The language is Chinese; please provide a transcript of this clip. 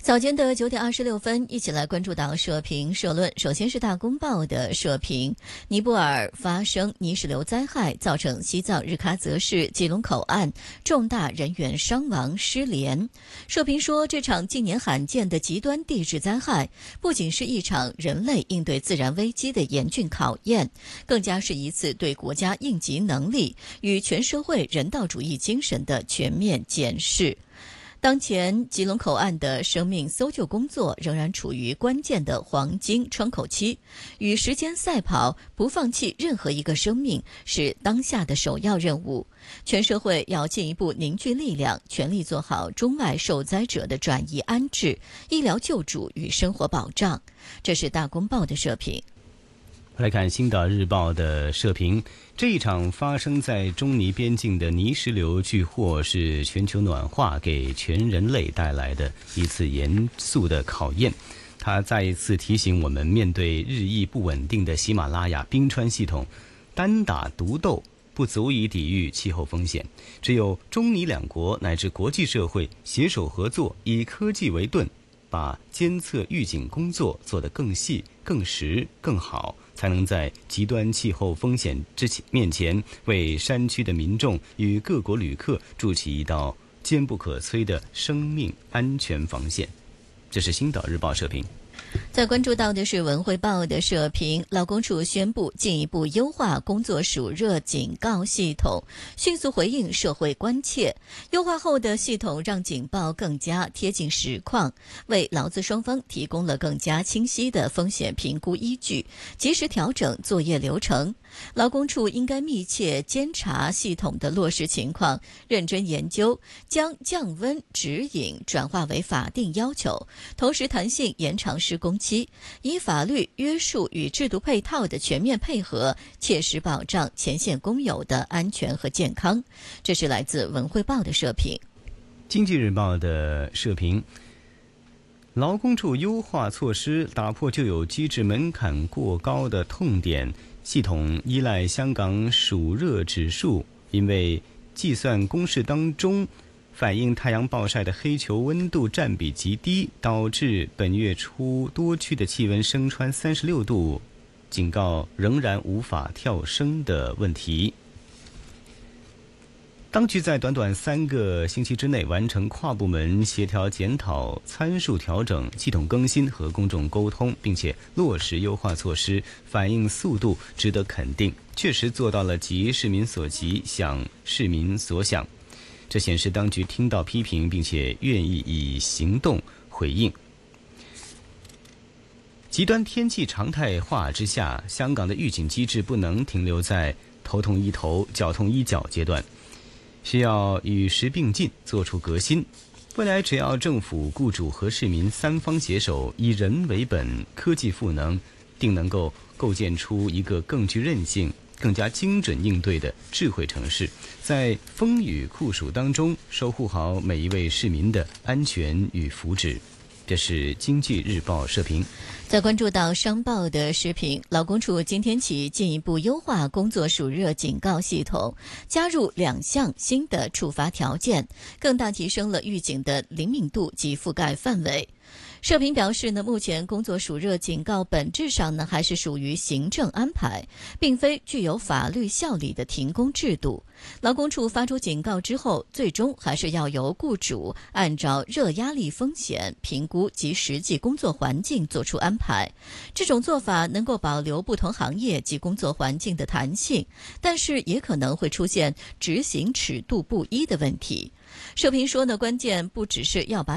早间的9点26分，一起来关注到社评社论。首先是大公报的社评：尼泊尔发生泥石流灾害，造成西藏日喀则市吉隆口岸重大人员伤亡失联。社评说，这场近年罕见的极端地质灾害，不仅是一场人类应对自然危机的严峻考验，更加是一次对国家应急能力与全社会人道主义精神的全面检视。当前吉隆口岸的生命搜救工作仍然处于关键的黄金窗口期，与时间赛跑，不放弃任何一个生命是当下的首要任务。全社会要进一步凝聚力量，全力做好中外受灾者的转移安置、医疗救助与生活保障。这是大公报的社评。 来看《星岛日报》的社评，这一场发生在中尼边境的泥石流巨祸是全球暖化给全人类带来的一次严肃的考验。它再一次提醒我们，面对日益不稳定的喜马拉雅冰川系统，单打独斗不足以抵御气候风险，只有中尼两国乃至国际社会携手合作，以科技为盾，把监测预警工作做得更细、更实、更好，才能在极端气候风险面前，为山区的民众与各国旅客筑起一道坚不可摧的生命安全防线。这是《星岛日报》社评。 在关注到的是文汇报的社评，劳工处宣布进一步优化工作暑热警告系统，迅速回应社会关切。优化后的系统让警报更加贴近实况，为劳资双方提供了更加清晰的风险评估依据，及时调整作业流程。劳工处应该密切监察系统的落实情况，认真研究，将降温指引转化为法定要求，同时弹性延长施工期，以法律约束与制度配套的全面配合，切实保障前线工友的安全和健康。这是来自文汇报的社评。 经济日报的社评，劳工处优化措施打破旧有机制门槛过高的痛点，系统依赖香港暑热指数，因为计算公式当中反映太阳暴晒的黑球温度占比极低，导致本月初多区的气温升穿36度，警告仍然无法跳升的问题。当局在短短3个星期之内完成跨部门协调检讨、参数调整、系统更新和公众沟通，并且落实优化措施，反应速度值得肯定，确实做到了急市民所急、想市民所想。这显示当局听到批评，并且愿意以行动回应。极端天气常态化之下，香港的预警机制不能停留在头痛医头、脚痛医脚阶段，需要与时并进，做出革新。未来只要政府、雇主和市民三方携手，以人为本，科技赋能，定能够构建出一个更具韧性、更加精准应对的智慧城市，在风雨酷暑当中守护好每一位市民的安全与福祉。这是经济日报社评。 在关注到商报的时评，劳工处今天起进一步优化工作暑热警告系统，加入2项新的处罚条件，更大提升了预警的灵敏度及覆盖范围。社评表示呢，目前工作暑热警告本质上呢还是属于行政安排，并非具有法律效力的停工制度。劳工处发出警告之后，最终还是要由雇主按照热压力风险评估及实际工作环境做出安排。这种做法能够保留不同行业及工作环境的弹性，但是也可能会出现执行尺度不一的问题。社评说呢，关键不只是要把